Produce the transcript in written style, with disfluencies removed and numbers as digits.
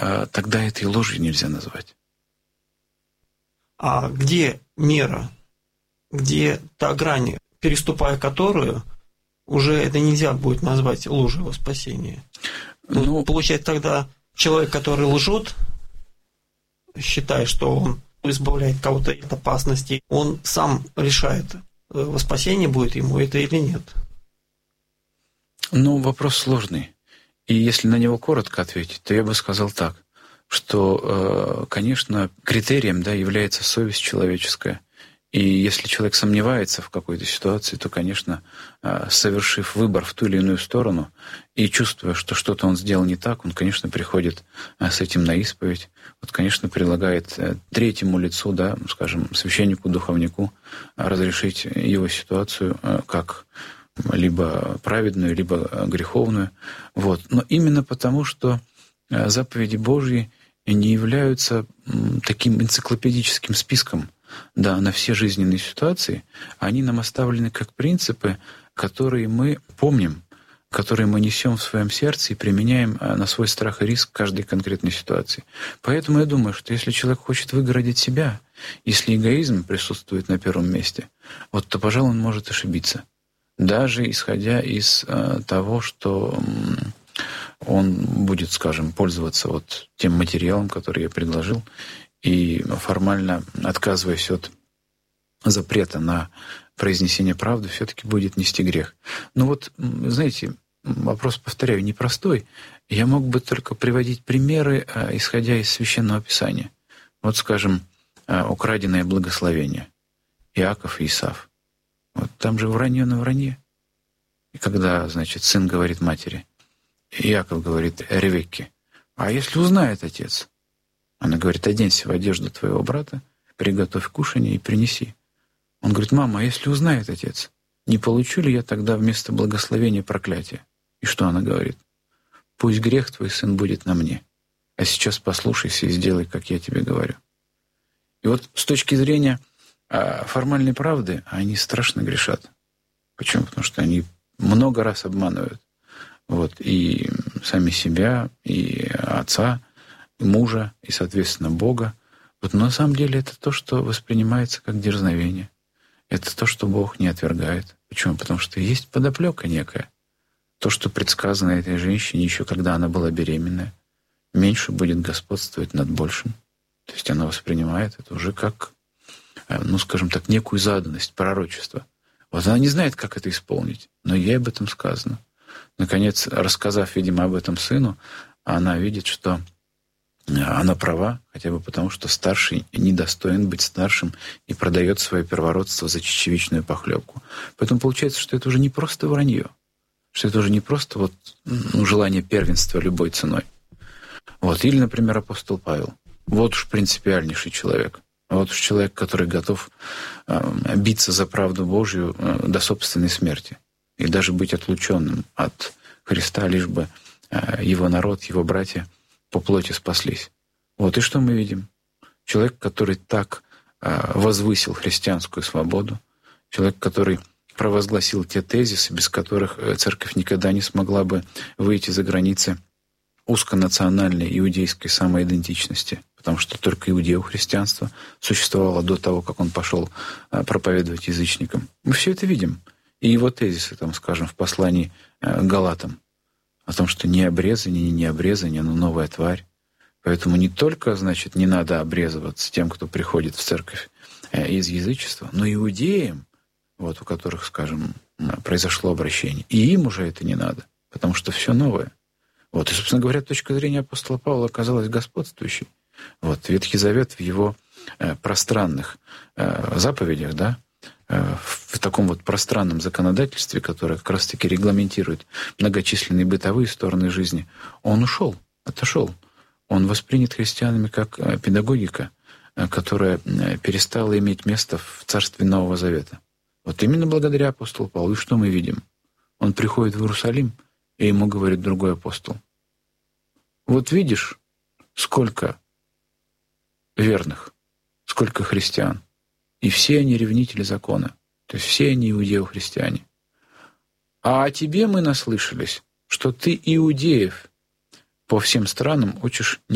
тогда это и ложью нельзя назвать. А где мера, где та грань, переступая которую уже это нельзя будет назвать ложью во спасении? Получается, тогда человек, который лжет, считая, что он избавляет кого-то от опасности, он сам решает, во спасение будет ему это или нет. Вопрос сложный. И если на него коротко ответить, то я бы сказал так, что, конечно, критерием является совесть человеческая. И если человек сомневается в какой-то ситуации, то, конечно, совершив выбор в ту или иную сторону и чувствуя, что что-то он сделал не так, он, конечно, приходит с этим на исповедь. Конечно, предлагает третьему лицу, скажем, священнику, духовнику, разрешить его ситуацию как либо праведную, либо греховную. Но именно потому, что заповеди Божьи не являются таким энциклопедическим списком на все жизненные ситуации, они нам оставлены как принципы, которые мы помним, которые мы несем в своем сердце и применяем на свой страх и риск каждой конкретной ситуации. Поэтому я думаю, что если человек хочет выгородить себя, если эгоизм присутствует на первом месте, то, пожалуй, он может ошибиться. Даже исходя из того, что он будет, скажем, пользоваться тем материалом, который я предложил, и формально отказываясь от запрета на произнесение правды, все-таки будет нести грех. Знаете, вопрос, повторяю, непростой. Я мог бы только приводить примеры, исходя из Священного Писания. Скажем, украденное благословение. Иаков и Исав. Там же вранье на вранье. И когда, сын говорит матери, Иаков говорит Ревекке: «А если узнает отец?» Она говорит: «Оденься в одежду твоего брата, приготовь кушанье и принеси». Он говорит: «Мама, а если узнает отец, не получу ли я тогда вместо благословения проклятие?» И что она говорит? «Пусть грех твой, сын, будет на мне, а сейчас послушайся и сделай, как я тебе говорю». И с точки зрения формальной правды они страшно грешат. Почему? Потому что они много раз обманывают. И сами себя, и отца, и мужа, и, соответственно, Бога. Но на самом деле это то, что воспринимается как дерзновение. Это то, что Бог не отвергает. Почему? Потому что есть подоплека некая. То, что предсказано этой женщине еще когда она была беременная, меньше будет господствовать над большим. То есть она воспринимает это уже как, скажем так, некую заданность, пророчество. Она не знает, как это исполнить, но ей об этом сказано. Наконец, рассказав, видимо, об этом сыну, она видит, что она права, хотя бы потому, что старший недостоин быть старшим и продает свое первородство за чечевичную похлебку. Поэтому получается, что это уже не просто вранье, что это уже не просто желание первенства любой ценой. Или, например, апостол Павел. Уж принципиальнейший человек. Уж человек, который готов биться за правду Божью до собственной смерти и даже быть отлученным от Христа, лишь бы его народ, его братья по плоти спаслись. И что мы видим? Человек, который так возвысил христианскую свободу, человек, который провозгласил те тезисы, без которых церковь никогда не смогла бы выйти за границы узконациональной иудейской самоидентичности, потому что только иудео-христианство существовало до того, как он пошел проповедовать язычникам. Мы все это видим. И его тезисы, скажем, в послании к Галатам, о том, что не обрезание, не обрезание, но новая тварь. Поэтому не только, не надо обрезываться тем, кто приходит в церковь из язычества, но и иудеям, у которых, скажем, произошло обращение. И им уже это не надо, потому что все новое. И, собственно говоря, точка зрения апостола Павла оказалась господствующей. Ветхий Завет в его пространных заповедях, в таком пространном законодательстве, которое как раз-таки регламентирует многочисленные бытовые стороны жизни, он отошел. Он воспринят христианами как педагогика, которая перестала иметь место в Царстве Нового Завета. Именно благодаря апостолу Павлу. И что мы видим? Он приходит в Иерусалим, и ему говорит другой апостол: видишь, сколько верных, сколько христиан, и все они ревнители закона, то есть все они иудео-христиане. А о тебе мы наслышались, что ты иудеев по всем странам учишь